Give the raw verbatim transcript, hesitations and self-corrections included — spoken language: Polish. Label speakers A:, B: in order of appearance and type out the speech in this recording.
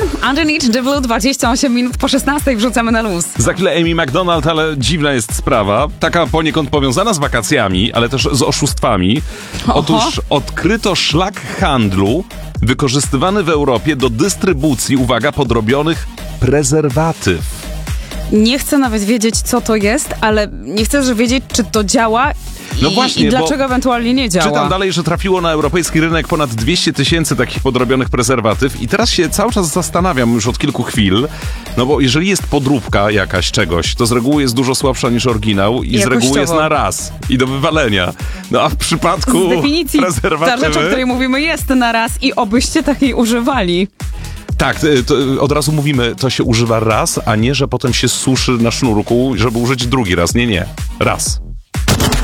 A: Underneath the Blue, dwadzieścia osiem minut po szesnastej wrzucamy na luz.
B: Za chwilę Amy McDonald, ale dziwna jest sprawa. Taka poniekąd powiązana z wakacjami, ale też z oszustwami. Otóż
A: Oho.
B: odkryto szlak handlu wykorzystywany w Europie do dystrybucji, uwaga, podrobionych prezerwatyw.
A: Nie chcę nawet wiedzieć, co to jest, ale nie chcę też wiedzieć, czy to działa i,
B: No właśnie,
A: i dlaczego
B: bo
A: ewentualnie nie działa.
B: Czytam dalej, że trafiło na europejski rynek ponad dwieście tysięcy takich podrobionych prezerwatyw i teraz się cały czas zastanawiam już od kilku chwil, no bo jeżeli jest podróbka jakaś czegoś, to z reguły jest dużo słabsza niż oryginał i z
A: Jakościowo.
B: reguły jest na raz i do wywalenia. No a w przypadku
A: Z definicji ta
B: prezerwatywy...
A: rzecz, o której mówimy, jest na raz i obyście takiej używali.
B: Tak, to od razu mówimy, to się używa raz, a nie, że potem się suszy na sznurku, żeby użyć drugi raz. Nie, nie. Raz.